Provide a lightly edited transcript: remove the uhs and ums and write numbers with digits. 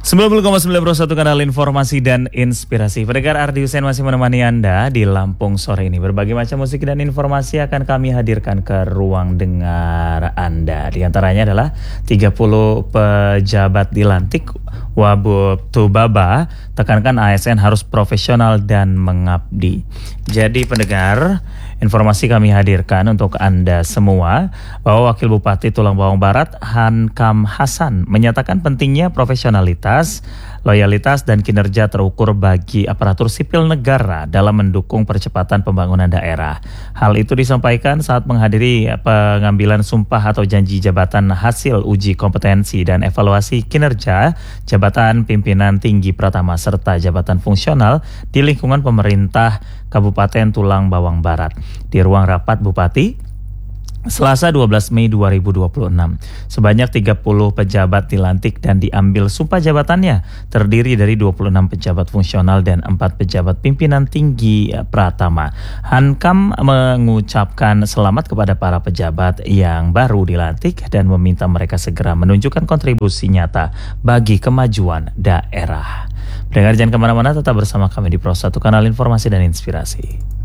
90,9 kanal informasi dan inspirasi. Pendengar, Ardi Hussein masih menemani Anda di Lampung sore ini. Berbagai macam musik dan informasi akan kami hadirkan ke ruang dengar Anda. Di antaranya adalah 30 pejabat dilantik Wabub Tubaba, tekankan ASN harus profesional dan mengabdi. Jadi pendengar, informasi kami hadirkan untuk Anda semua bahwa Wakil Bupati Tulang Bawang Barat Hankam Hasan menyatakan pentingnya profesionalitas, loyalitas dan kinerja terukur bagi aparatur sipil negara dalam mendukung percepatan pembangunan daerah. Hal itu disampaikan saat menghadiri pengambilan sumpah atau janji jabatan hasil uji kompetensi dan evaluasi kinerja jabatan pimpinan tinggi Pratama serta jabatan fungsional di lingkungan pemerintah Kabupaten Tulang Bawang Barat di ruang rapat Bupati Selasa 12 Mei 2026. Sebanyak 30 pejabat dilantik dan diambil sumpah jabatannya, terdiri dari 26 pejabat fungsional dan 4 pejabat pimpinan tinggi Pratama. Hankam mengucapkan selamat kepada para pejabat yang baru dilantik dan meminta mereka segera menunjukkan kontribusi nyata bagi kemajuan daerah. Pendengar, jangan kemana-mana, tetap bersama kami di Pro 1 Kanal Informasi dan Inspirasi.